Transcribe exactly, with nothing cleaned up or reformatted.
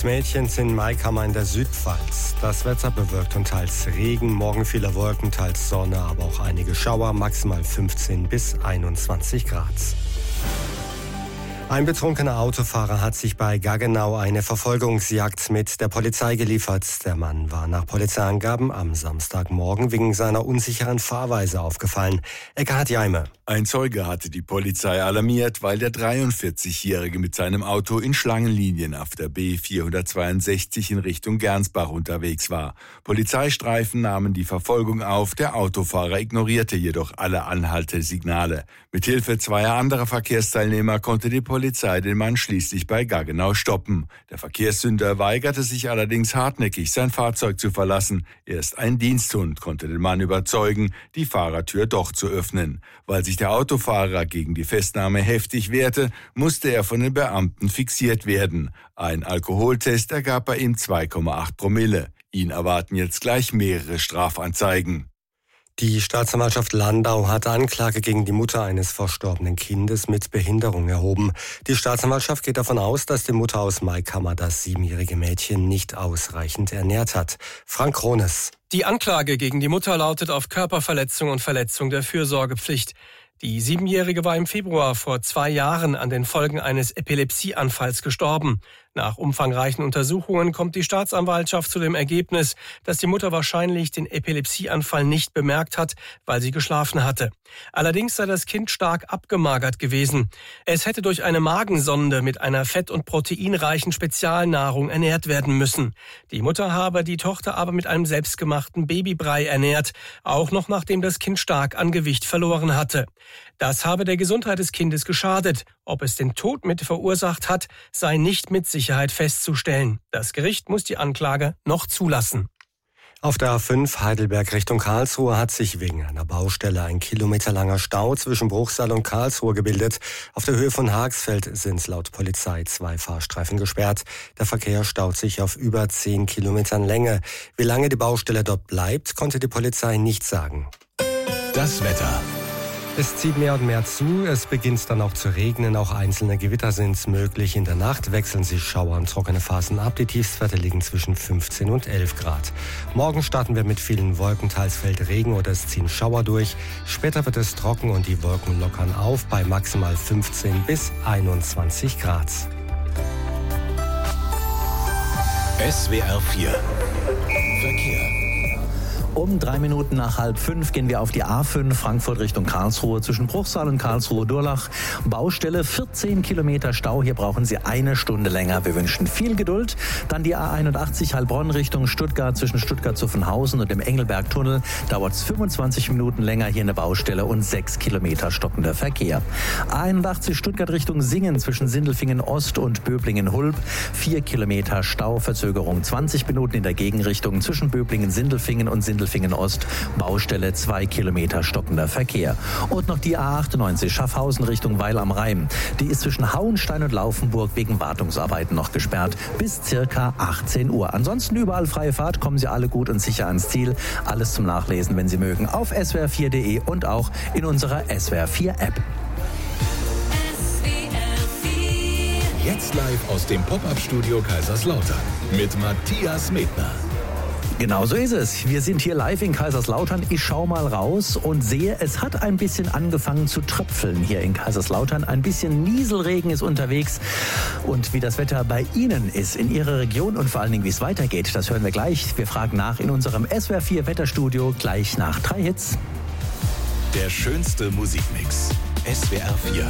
Mädchens in Maikammer in der Südpfalz. Das Wetter bewölkt und teils Regen, morgen viele Wolken, teils Sonne, aber auch einige Schauer, maximal fünfzehn bis einundzwanzig Grad. Ein betrunkener Autofahrer hat sich bei Gaggenau eine Verfolgungsjagd mit der Polizei geliefert. Der Mann war nach Polizeiangaben am Samstagmorgen wegen seiner unsicheren Fahrweise aufgefallen. Eckhard Jaime. Ein Zeuge hatte die Polizei alarmiert, weil der dreiundvierzigjährige mit seinem Auto in Schlangenlinien auf der B vierhundertzweiundsechzig in Richtung Gernsbach unterwegs war. Polizeistreifen nahmen die Verfolgung auf, der Autofahrer ignorierte jedoch alle Anhaltesignale. Mithilfe zweier anderer Verkehrsteilnehmer konnte die Polizei den Mann schließlich bei Gaggenau stoppen. Der Verkehrssünder weigerte sich allerdings hartnäckig, sein Fahrzeug zu verlassen. Erst ein Diensthund konnte den Mann überzeugen, die Fahrertür doch zu öffnen. Weil sich der Autofahrer gegen die Festnahme heftig wehrte, musste er von den Beamten fixiert werden. Ein Alkoholtest ergab bei ihm zwei Komma acht Promille. Ihn erwarten jetzt gleich mehrere Strafanzeigen. Die Staatsanwaltschaft Landau hat Anklage gegen die Mutter eines verstorbenen Kindes mit Behinderung erhoben. Die Staatsanwaltschaft geht davon aus, dass die Mutter aus Maikammer das siebenjährige Mädchen nicht ausreichend ernährt hat. Frank Krones. Die Anklage gegen die Mutter lautet auf Körperverletzung und Verletzung der Fürsorgepflicht. Die Siebenjährige war im Februar vor zwei Jahren an den Folgen eines Epilepsieanfalls gestorben. Nach umfangreichen Untersuchungen kommt die Staatsanwaltschaft zu dem Ergebnis, dass die Mutter wahrscheinlich den Epilepsieanfall nicht bemerkt hat, weil sie geschlafen hatte. Allerdings sei das Kind stark abgemagert gewesen. Es hätte durch eine Magensonde mit einer fett- und proteinreichen Spezialnahrung ernährt werden müssen. Die Mutter habe die Tochter aber mit einem selbstgemachten Babybrei ernährt, auch noch nachdem das Kind stark an Gewicht verloren hatte. Das habe der Gesundheit des Kindes geschadet. Ob es den Tod mit verursacht hat, sei nicht mit Sicherheit festzustellen. Das Gericht muss die Anklage noch zulassen. Auf der A fünf Heidelberg Richtung Karlsruhe hat sich wegen einer Baustelle ein kilometerlanger Stau zwischen Bruchsal und Karlsruhe gebildet. Auf der Höhe von Haagsfeld sind laut Polizei zwei Fahrstreifen gesperrt. Der Verkehr staut sich auf über zehn Kilometern Länge. Wie lange die Baustelle dort bleibt, konnte die Polizei nicht sagen. Das Wetter. Es zieht mehr und mehr zu, es beginnt dann auch zu regnen, auch einzelne Gewitter sind möglich. In der Nacht wechseln sich Schauer und trockene Phasen ab, die Tiefstwerte liegen zwischen fünfzehn und elf Grad. Morgen starten wir mit vielen Wolken, teils fällt Regen oder es ziehen Schauer durch. Später wird es trocken und die Wolken lockern auf bei maximal fünfzehn bis einundzwanzig Grad. S W R vier Verkehr. Um drei Minuten nach halb fünf gehen wir auf die A fünf Frankfurt Richtung Karlsruhe zwischen Bruchsal und Karlsruhe-Durlach. Baustelle, vierzehn Kilometer Stau. Hier brauchen Sie eine Stunde länger. Wir wünschen viel Geduld. Dann die A einundachtzig Heilbronn Richtung Stuttgart zwischen Stuttgart-Zuffenhausen und dem Engelberg-Tunnel. Dauert es fünfundzwanzig Minuten länger. Hier eine Baustelle und sechs Kilometer stockender Verkehr. A einundachtzig Stuttgart Richtung Singen zwischen Sindelfingen-Ost und Böblingen-Hulb. vier Kilometer Stau, Verzögerung zwanzig Minuten in der Gegenrichtung zwischen Böblingen-Sindelfingen und Sindelfingen Ost, Baustelle zwei Kilometer stockender Verkehr. Und noch die A achtundneunzig Schaffhausen Richtung Weil am Rhein. Die ist zwischen Hauenstein und Laufenburg wegen Wartungsarbeiten noch gesperrt bis circa achtzehn Uhr. Ansonsten überall freie Fahrt, kommen Sie alle gut und sicher ans Ziel. Alles zum Nachlesen, wenn Sie mögen, auf S W R vier Punkt de und auch in unserer S W R vier App. Jetzt live aus dem Pop-Up-Studio Kaiserslautern mit Matthias Medner. Genau so ist es. Wir sind hier live in Kaiserslautern. Ich schaue mal raus und sehe, es hat ein bisschen angefangen zu tröpfeln hier in Kaiserslautern. Ein bisschen Nieselregen ist unterwegs. Und wie das Wetter bei Ihnen ist, in Ihrer Region und vor allen Dingen, wie es weitergeht, das hören wir gleich. Wir fragen nach in unserem S W R vier Wetterstudio gleich nach drei Hits. Der schönste Musikmix. S W R vier.